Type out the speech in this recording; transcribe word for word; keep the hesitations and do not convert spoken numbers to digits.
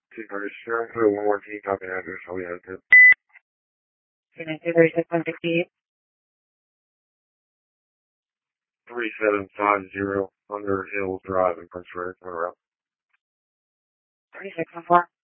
two thirty, sure. One more T, copy address, I'll be out of it. two nine two thirty-six one sixty-eight. three seven five zero Thunder Hills Drive in Prince Reyes, Monroe. thirty-six one four.